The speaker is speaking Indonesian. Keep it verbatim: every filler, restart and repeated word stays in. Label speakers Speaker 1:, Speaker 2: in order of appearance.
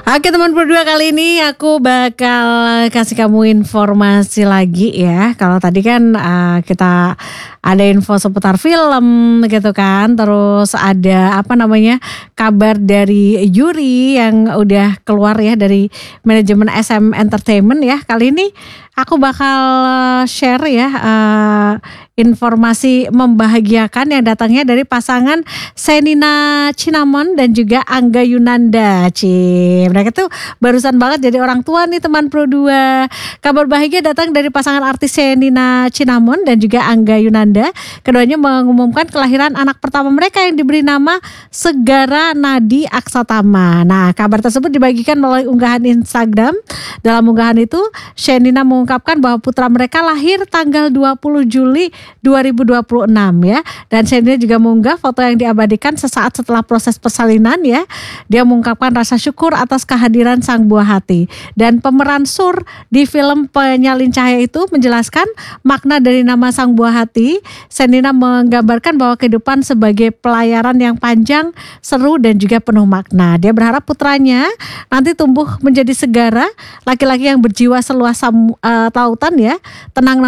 Speaker 1: Oke teman berdua, kali ini aku bakal kasih kamu informasi lagi ya. Kalau tadi kan uh, kita ada info seputar film gitu kan. Terus ada apa namanya kabar dari Yuri yang udah keluar ya dari manajemen S M Entertainment ya. Kali ini aku bakal share ya uh, informasi membahagiakan yang datangnya dari pasangan Shenina Cinnamon dan juga Angga Yunanda. Cie, mereka tuh barusan banget jadi orang tua nih teman Pro dua. Kabar bahagia datang dari pasangan artis Shenina Cinnamon dan juga Angga Yunanda. Keduanya mengumumkan kelahiran anak pertama mereka yang diberi nama Segara Nadi Aksatama. Nah, kabar tersebut dibagikan melalui unggahan Instagram. Dalam unggahan itu, Shenina mengungkapkan bahwa putra mereka lahir tanggal dua puluh Juli dua ribu dua puluh enam ya. Dan Shenina juga mengunggah foto yang diabadikan sesaat setelah proses persalinan ya. Dia mengungkapkan rasa syukur atas kehadiran sang buah hati. Dan pemeran Sur di film Penyalin Cahaya itu menjelaskan makna dari nama sang buah hati. Shenina menggambarkan bahwa kehidupan sebagai pelayaran yang panjang, seru dan juga penuh makna. Dia berharap putranya nanti tumbuh menjadi segara, laki-laki yang berjiwa seluas uh, lautan ya, tenang